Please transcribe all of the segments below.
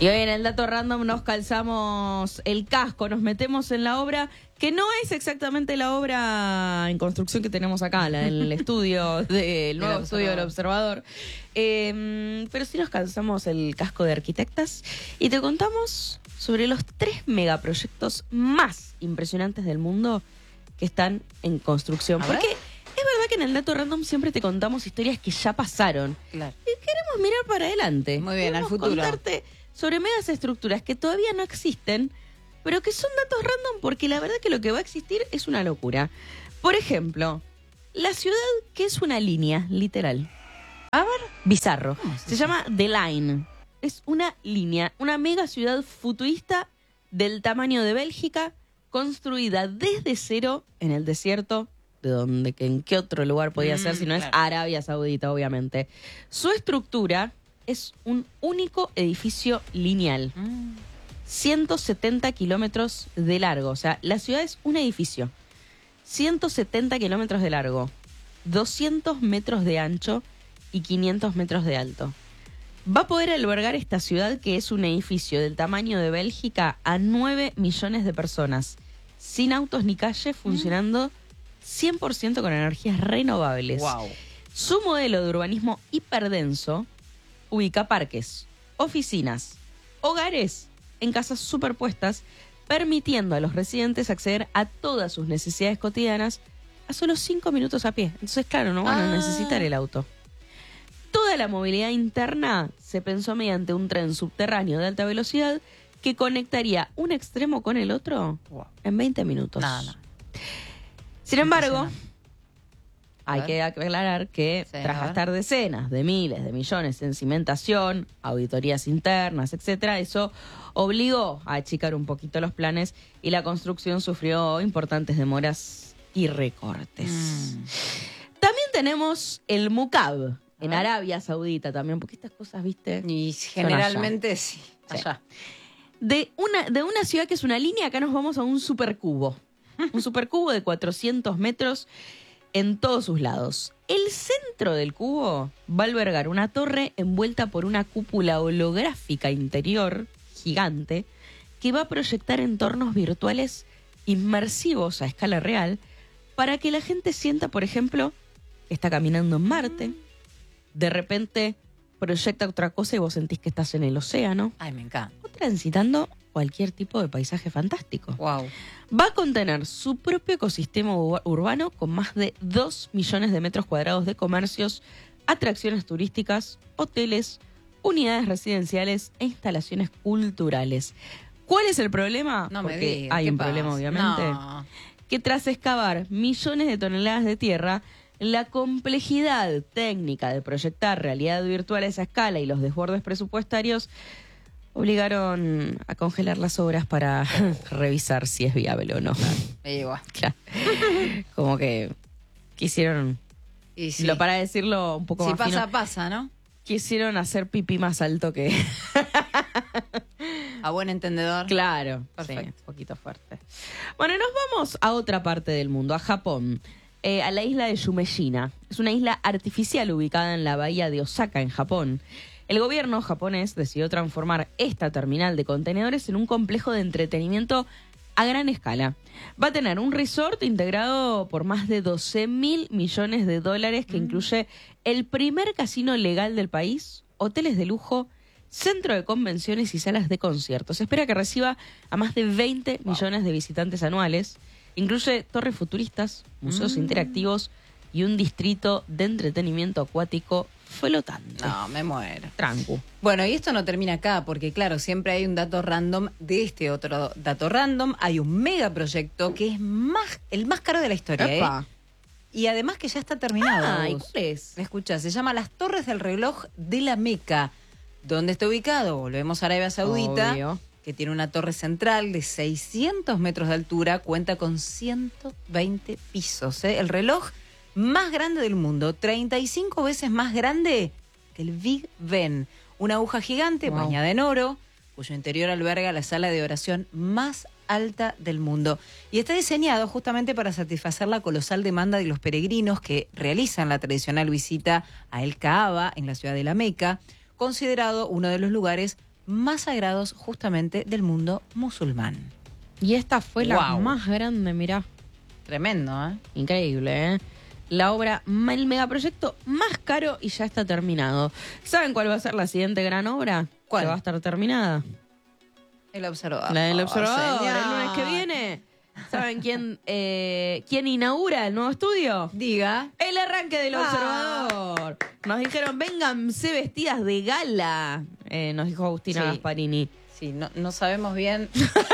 Y hoy en el dato random nos calzamos el casco, nos metemos en la obra, que no es exactamente la obra en construcción que tenemos acá, el estudio del nuevo estudio del Observador. Pero sí nos calzamos el casco de arquitectas y te contamos sobre los 3 megaproyectos más impresionantes del mundo que están en construcción. Porque es verdad que en el dato random siempre te contamos historias que ya pasaron. Claro. Y queremos mirar para adelante. Muy bien, queremos al futuro. Contarte sobre megas estructuras que todavía no existen, pero que son datos random porque la verdad que lo que va a existir es una locura. Por ejemplo, la ciudad que es una línea, literal. A ver. Bizarro. Se llama The Line. Es una línea, una mega ciudad futurista del tamaño de Bélgica, construida desde cero en el desierto, de donde, en qué otro lugar podía ser, si no es Arabia Saudita, obviamente. Su estructura es un único edificio lineal. 170 kilómetros de largo. O sea, la ciudad es un edificio. 170 kilómetros de largo. 200 metros de ancho y 500 metros de alto. Va a poder albergar esta ciudad, que es un edificio del tamaño de Bélgica, a 9 millones de personas. Sin autos ni calle, funcionando 100% con energías renovables. Wow. Su modelo de urbanismo hiperdenso ubica parques, oficinas, hogares en casas superpuestas, permitiendo a los residentes acceder a todas sus necesidades cotidianas a solo 5 minutos a pie. Entonces, claro, no van a necesitar el auto. Toda la movilidad interna se pensó mediante un tren subterráneo de alta velocidad que conectaría un extremo con el otro en 20 minutos. Nada. Sin embargo, hay que aclarar que tras gastar decenas de miles de millones en cimentación, auditorías internas, etcétera, eso obligó a achicar un poquito los planes y la construcción sufrió importantes demoras y recortes. También tenemos el Mucab en Arabia Saudita también, porque estas cosas, ¿viste? Y generalmente sí, allá. De una ciudad que es una línea, acá nos vamos a un supercubo. Un supercubo de 400 metros en todos sus lados. El centro del cubo va a albergar una torre envuelta por una cúpula holográfica interior gigante que va a proyectar entornos virtuales inmersivos a escala real para que la gente sienta, por ejemplo, que está caminando en Marte. De repente proyecta otra cosa y vos sentís que estás en el océano. Ay, me encanta. O transitando cualquier tipo de paisaje fantástico. Wow. Va a contener su propio ecosistema urbano con más de 2 millones de metros cuadrados de comercios, atracciones turísticas, hoteles, unidades residenciales e instalaciones culturales. ¿Cuál es el problema? No Porque me digas, hay ¿qué un pasa? problema, obviamente. No. Que tras excavar millones de toneladas de tierra, la complejidad técnica de proyectar realidad virtual a esa escala y los desbordes presupuestarios obligaron a congelar las obras para revisar si es viable o no. Claro. Como que quisieron, Y sí. para decirlo un poco Si más pasa, fino, pasa, ¿no? quisieron hacer pipí más alto que... A buen entendedor. Claro, Perfecto. sí, un poquito fuerte. Bueno, nos vamos a otra parte del mundo, a Japón, a la isla de Yumejima. Es una isla artificial ubicada en la bahía de Osaka, en Japón. El gobierno japonés decidió transformar esta terminal de contenedores en un complejo de entretenimiento a gran escala. Va a tener un resort integrado por más de 12.000 millones de dólares que incluye el primer casino legal del país, hoteles de lujo, centro de convenciones y salas de conciertos. Se espera que reciba a más de 20 millones de visitantes anuales. Incluye torres futuristas, museos interactivos y un distrito de entretenimiento acuático flotante. No, me muero. Trancu. Bueno, y esto no termina acá, porque claro, siempre hay un dato random de este otro dato random. Hay un megaproyecto que es el más caro de la historia, Epa. Y además que ya está terminado. ¿Y Gus. cuál es? Escucha, se llama Las Torres del Reloj de la Meca. ¿Dónde está ubicado? Volvemos a Arabia Saudita, Obvio. que tiene una torre central de 600 metros de altura, cuenta con 120 pisos. El reloj más grande del mundo, 35 veces más grande que el Big Ben. Una aguja gigante bañada en oro, cuyo interior alberga la sala de oración más alta del mundo. Y está diseñado justamente para satisfacer la colosal demanda de los peregrinos que realizan la tradicional visita a El Kaaba, en la ciudad de la Meca, considerado uno de los lugares más sagrados justamente del mundo musulmán. Y esta fue la Wow. más grande, mirá. Tremendo, ¿eh? Increíble, ¿eh? La obra, el megaproyecto más caro y ya está terminado. ¿Saben cuál va a ser la siguiente gran obra? ¿Cuál? Que va a estar terminada. El observador. La del observador, señor. el lunes que viene. ¿Saben quién inaugura el nuevo estudio? Diga. El arranque del observador. Nos dijeron, vénganse vestidas de gala. Nos dijo Agustina Sí. Gasparini. Sí, no sabemos bien.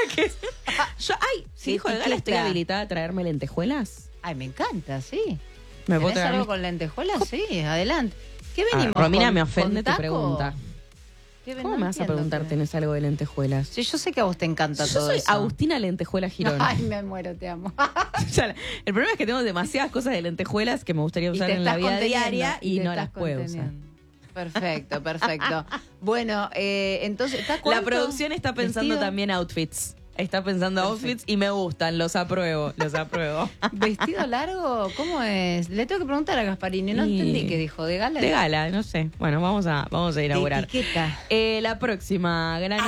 Si dijo de gala, estoy etiqueta. habilitada a traerme lentejuelas. Ay, me encanta, sí. ¿Me puedo ¿Tenés traer algo mis- con lentejuelas? Sí, adelante. ¿Qué Ah, venimos? Romina, con- me ofende con tu taco? pregunta. ¿Qué ven- ¿Cómo no me vas a entiendo preguntar, qué- tenés algo de lentejuelas? Sí, yo sé que a vos te encanta Yo todo soy eso. Agustina Lentejuela Girón. Ay, me muero, te amo. Ya, el problema es que tengo demasiadas cosas de lentejuelas que me gustaría Y usar te en la estás vida conteniendo, diaria y te no estás las puedo usar. conteniendo. Perfecto, perfecto. Bueno, entonces, ¿está La cuánto? producción está pensando ¿Vestido? también outfits. Está pensando outfits y me gustan, los apruebo, los apruebo. ¿Vestido largo? ¿Cómo es? Le tengo que preguntar a Gasparini, no Y- entendí qué dijo. ¿De gala? De gala, no sé. Bueno, vamos a De inaugurar. etiqueta. La próxima gran...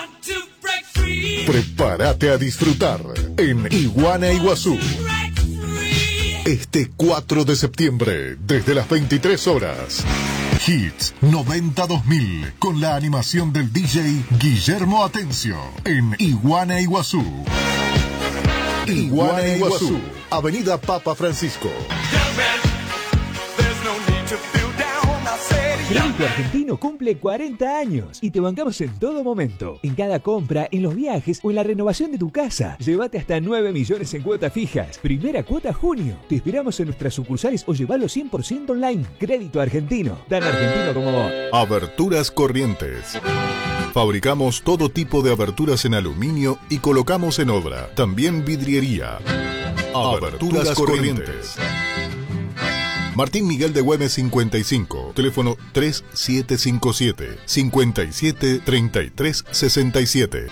Prepárate a disfrutar en Iguana Iguazú. Este 4 de septiembre, desde las 23 horas. Hits 90-2000 con la animación del DJ Guillermo Atencio en Iguana Iguazú. Iguana Iguazú, Avenida Papa Francisco. Crédito Argentino cumple 40 años y te bancamos en todo momento. En cada compra, en los viajes o en la renovación de tu casa. Llévate hasta 9 millones en cuotas fijas. Primera cuota junio. Te esperamos en nuestras sucursales o llevalo 100% online. Crédito Argentino. Tan argentino como vos. Aberturas Corrientes. Fabricamos todo tipo de aberturas en aluminio y colocamos en obra. También vidriería. Aberturas Corrientes. Martín Miguel de Güemes 55, teléfono 3757-573367.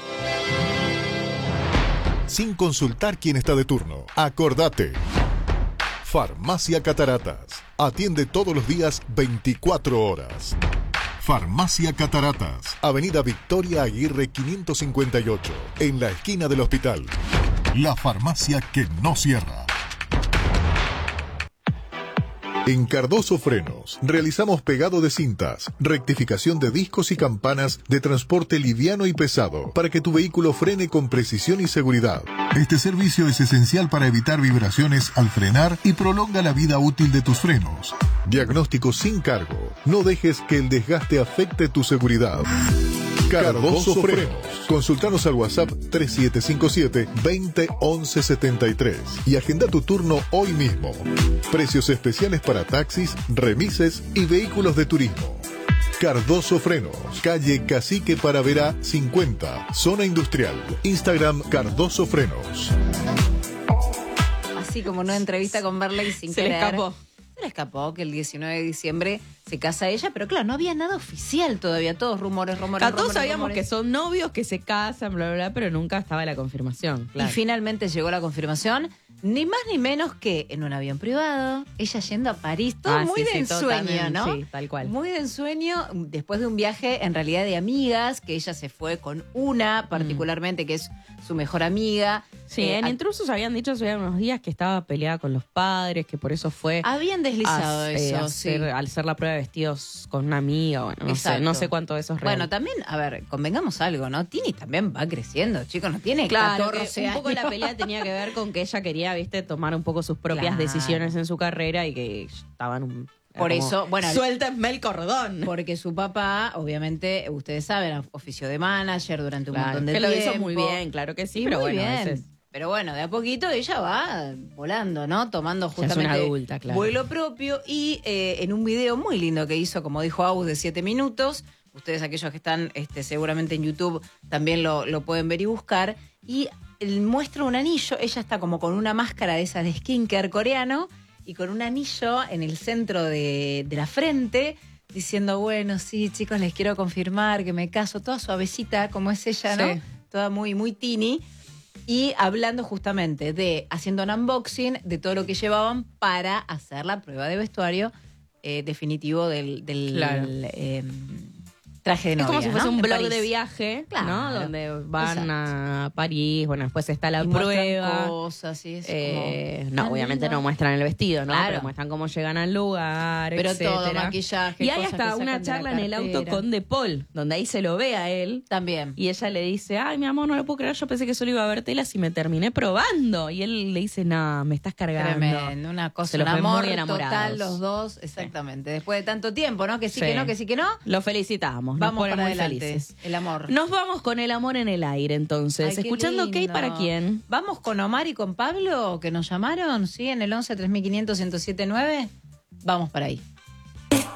Sin consultar quién está de turno, acordate. Farmacia Cataratas. Atiende todos los días 24 horas. Farmacia Cataratas, Avenida Victoria Aguirre 558, en la esquina del hospital. La farmacia que no cierra. En Cardoso Frenos realizamos pegado de cintas, rectificación de discos y campanas de transporte liviano y pesado para que tu vehículo frene con precisión y seguridad. Este servicio es esencial para evitar vibraciones al frenar y prolonga la vida útil de tus frenos. Diagnóstico sin cargo. No dejes que el desgaste afecte tu seguridad. Cardoso Frenos. Consultanos al WhatsApp 3757-201173 y agenda tu turno hoy mismo. Precios especiales para taxis, remises y vehículos de turismo. Cardoso Frenos, calle Cacique Paraverá 50, zona industrial. Instagram Cardoso Frenos. Así como una entrevista con Barley sin Se le querer. escapó. Se le escapó que el 19 de diciembre se casa ella, pero claro, no había nada oficial todavía. Todos rumores. Todos rumores, sabíamos rumores. que son novios, que se casan, bla, bla, bla, pero nunca estaba la confirmación. Claro. Y finalmente llegó la confirmación, ni más ni menos que en un avión privado, ella yendo a París, todo Ah, muy sí, de sí, ensueño, totalmente, ¿no? sí, tal cual. Muy de ensueño, después de un viaje en realidad de amigas, que ella se fue con una particularmente, que es su mejor amiga. Sí, en Intrusos habían dicho hace unos días que estaba peleada con los padres, que por eso fue Habían deslizado eso, al hacer la prueba de vestidos con una amiga, bueno, Exacto. no sé cuánto de eso es real. Bueno, también, a ver, convengamos algo, ¿no? Tini también va creciendo, chicos, no tiene Claro, 14 que un poco años. la pelea tenía que ver con que ella quería, viste, tomar un poco sus propias Claro. decisiones en su carrera y que estaban Por como, eso, bueno, suéltenme el cordón. Porque su papá, obviamente, ustedes saben, ofició de manager durante un Claro, montón de que tiempo. lo hizo muy bien, claro que sí, Y pero muy bueno, a bien. veces... Pero bueno, de a poquito ella va volando, ¿no? Tomando Ya es justamente una adulta, claro. vuelo propio y en un video muy lindo que hizo, como dijo Agus, de 7 minutos. Ustedes, aquellos que están seguramente en YouTube, también lo pueden ver y buscar. Y él muestra un anillo. Ella está como con una máscara de esas de skincare coreano y con un anillo en el centro de la frente, diciendo, bueno, sí, chicos, les quiero confirmar que me caso. Toda suavecita, como es ella, ¿no? Sí. Toda muy, muy teeny. Y hablando justamente haciendo un unboxing de todo lo que llevaban para hacer la prueba de vestuario definitivo del Claro. Traje de Es novia, como si fuese ¿no? un En blog París. de viaje, Claro, ¿no? Donde van exacto. a París, bueno, después está la Y muestran prueba. cosas y es No, obviamente no muestran el vestido, ¿no? Claro. Pero muestran cómo llegan al lugar, Pero etcétera. todo, maquillaje, Y hay cosas que hasta una sacan de la charla en el auto cartera. con De Paul, donde ahí se lo ve a él. También. Y ella le dice, ay, mi amor, no lo puedo creer, yo pensé que solo iba a ver telas y me terminé probando. Y él le dice, no, me estás cargando. Tremendo, una cosa, Se los un ven amor muy enamorados. total los dos, exactamente. Después de tanto tiempo, ¿no? Que sí, que no, que sí, que no. Lo felicitamos, nos Vamos pone para muy adelante. felices. El amor. Nos vamos con el amor en el aire, entonces. Ay, qué Escuchando lindo. Kate para quién. Vamos con Omar y con Pablo, que nos llamaron, ¿sí? En el 11 3500 1079. Vamos para ahí.